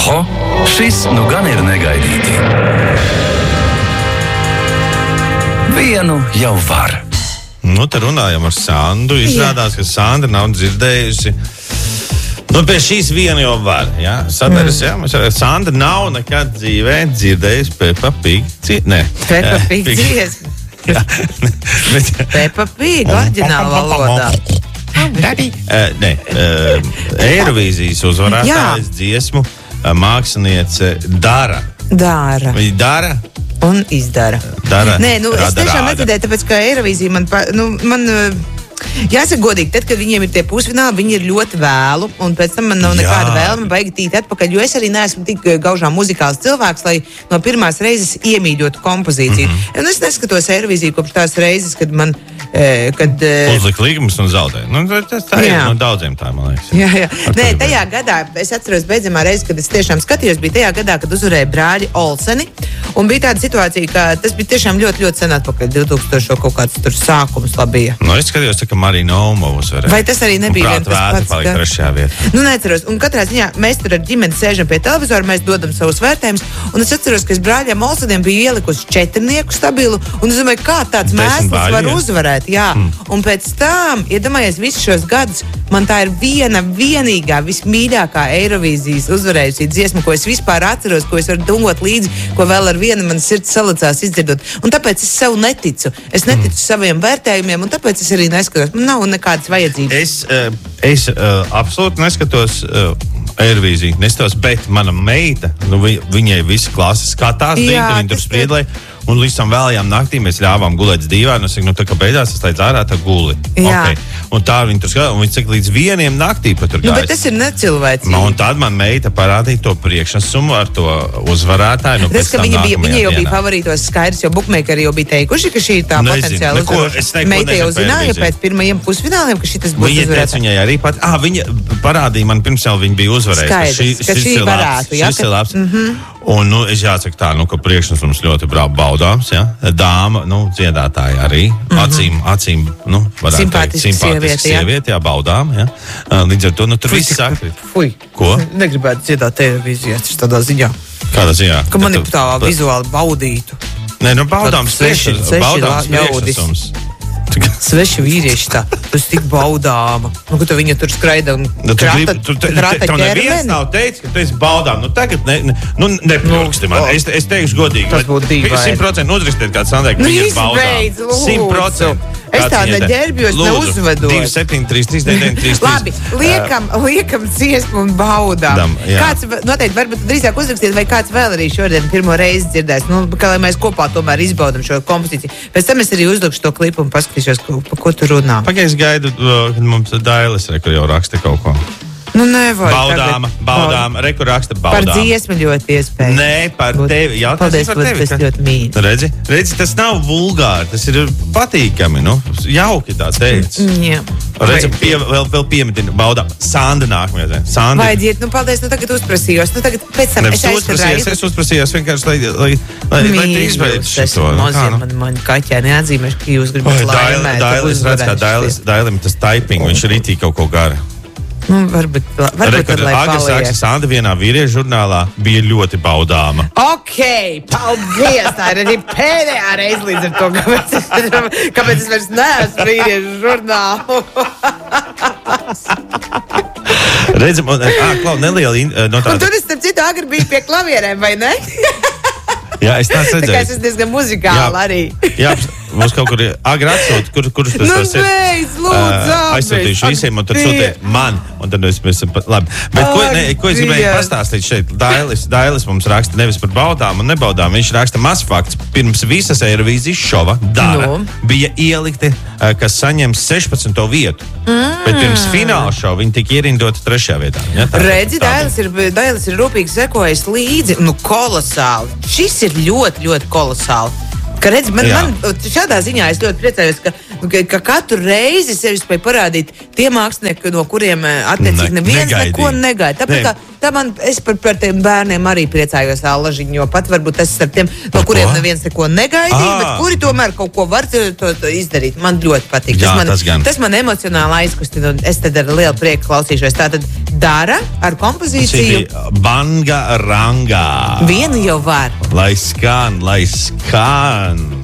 Oho, šis nu gan ir negaidīti. Vienu jau var. Nu, te runājam ar Sandu. Izrādās, ka Sandra nav dzirdējusi. Nu, pie šīs viena jau var, jā. Sadaras, jā. Sandra nav nekad dzīvē dzirdējusi Peppa Pig. Peppa Pig dziesmu. Peppa Pig, oriģināla valodā. Eirovīzijas uzvarētājas dziesmu māksliniece Dara. Viņa dara? Un izdara. Nē, es tiešām nedzirdēju, tāpēc, ka Eirovīzija man jāsaka godīgi, tad, kad viņiem ir tie pusfināli, viņi ir ļoti vēlu, un pēc tam man nav nekāda vēlme baigi tīt atpakaļ, jo es arī neesmu tik gaužām muzikāls cilvēks, lai no pirmās reizes iemīļotu kompozīciju. Un es neskatos Eirovīziju kopš tās reizes, kad man uzlika līgumus un zaudēja. Nu, tā ir no daudziem tā, man liekas. Jā. Nē, tajā gadā, es atceros beidzamā reize, kad es tiešām skatījos, bija tajā gadā, kad uzvarēja brāļi Olseni, un bija tāda situācija, ka tas bija tiešām ļoti, ļoti sen atpakaļ, 2000 kaut kāds tur sākums labija. Nu, es skatījos, ka Marina Omo uzvarēja. Vai tas arī nebija viens tas pats? Palika trešajā vietā. Nu, neceros. Un katrā ziņā mēs tur ar ģimeni sēžam pie televizora, mēs dodam savus vērtējumus, un es atceros, ka es brāļiem Olseniem biju ielikusi 4 stabilu, un es domāju, kā tāds mēsls var uzvarēt. Jā. Un pēc tam, iedomājies visus šos gadus, man tā ir vienīgā, vismīļākā Eirovīzijas uzvarējusi dziesma, ko es vispār atceros, ko es varu dungot līdzi, ko vēl ar vienu man sirds salacās izdzirdot. Un tāpēc es sev neticu. Es neticu saviem vērtējumiem, un tāpēc es arī neskatos. Man nav nekādas vajadzības. Es absolūti neskatos Eirovīziju, neskatos, bet mana meita, viņai visi klases skatās, viņa tur spriedlēja. Un līdz tam vēlajām naktīm mēs ļāvām gulēt divā. Es saku, tā kā beigās es teicu, ārā tā guli. Okay. Un tā viņi tur skatās, un viņi saka, līdz 1 naktī pat tur gājas. Bet tas ir necilvēcīgi. Un tad man meita parādīja to priekšnesumu ar to uzvarētāju. Tas, ka viņa jau bija favorītos skaidrs, jo bukmeikeri jau bija teikuši, ka šī ir tā potenciāli uzvaroša. Meita jau zināja pēc pirmajiem pusfināliem, ka šitas būs uzvarētājs. Viņai arī viņa parādīja man pirms jau viņa bija uzvarējusi. Skaidrs, ka šī varētu. Šis ir labs. Un, es jāsaka tā, ka priekšnesums ļoti baudāms, ja? Dāma, dziedātāja arī, acīm, simpātiska sieviete, jā, baudām, ja? Līdz ar to, tur viss saka. Ko? Negribētu dziedāt televīzijā, tas tādā ziņā. Kādā ziņā? Ka mani tā vizuāli baudītu. Nē, baudāms priekšnesums. Sveši vīrieši tā, tas tik baudāma. Ka tu viņa tur skraida un krata ķermeni. Tev neviens nav teicis, ka tu esi baudām. Tagad nepirksti man. Es teikšu godīgi. Tas būtu dīvaini. 100% uzrakstiet kāds Sandrai, ka viņa ir baudām. 100%. Es tā neģērbjos, neuzvedot. 2733933. Labi, liekam dziesmu un baudām. Kāds, noteikti, varbūt drīzāk uzrakstiet, vai kāds vēl arī šodien pirmo reizi dzirdēs. Kā lai mēs kopā tomēr izbaudam šo kompozīciju. Pēc tam es arī uzlikšu to klipu un paskatīšos, pa ko tu runā. Pagaid, es gaidu, kad mums Dailis jau raksta kaut ko. Nevajag. Baudām, reku raksta baudām. Par dziesmu ļoti iespēju. Nē, par tevi. Paldies, par tevi. Tas ļoti mīļi. Redzi, tas nav vulgāri, tas ir patīkami, jauki tā teic. Jā. Redzi, vēl piemetina baudām. Sanda nākamajā. Vajadzīt, paldies, tagad uzprasījos. Tagad pēc tam es uzprasījos vienkārši, lai tu izbeidz šito. Man kaķēni atzīmēšu, ka jūs gribat laimēt. Dailis redz, kā Dailim tas typing, viņš rītī kaut ko gara. Varbūt tad, lai paliek. Sanda vienā vīriešu žurnālā bija ļoti baudāma. Ok, paldies! Tā ir arī pēdējā reize līdz ar to, kāpēc es vairs neesmu vīriešu žurnālu. Redzam, Klau, neliela no tāda. Un tur es starp citu agri biju pie klavierēm, vai ne? Jā, es tāds redzēju. Tā kā es esmu diezgan muzikāli arī. Jā, mums kaut kur agri atsūt, kurš tas var ser. Beidz, lūdzu, aizsūtīšu visiem, un tad sūtiet man, un tad mēs esam labi. Bet ko es gribēju pastāstīt šeit? Dailis mums raksta nevis par baudām un nebaudām, viņš raksta mazfakts. Pirms visas Eirovīzijas šova Dara bija ielikti, kas saņems 16. vietu. Bet pirms fināla šova viņi tika ierindoti 3. vietā. Ja, redzi, Dailis ir rūpīgi sekojis līdzi. Kolosāli. Šis ir ļoti, ļoti kolosāli. Ka redz, man šādā ziņā es ļoti priecājos, ka ka katru reizi sevi spēj parādīt tie mākslinieki, no kuriem attiecīgi neviens neko negaida. Tāpēc, es par tiem bērniem arī priecājos, Allažiņ, jo pat varbūt es ar tiem, no kuriem neviens neko negaidīja, bet kuri tomēr kaut ko var to izdarīt. Man ļoti patīk. Tas man emocionāli aizkustina, un es tad ar lielu prieku klausīšos. Tātad Dara ar kompozīciju Banga Ranga. Vienu jau var. Lai skan.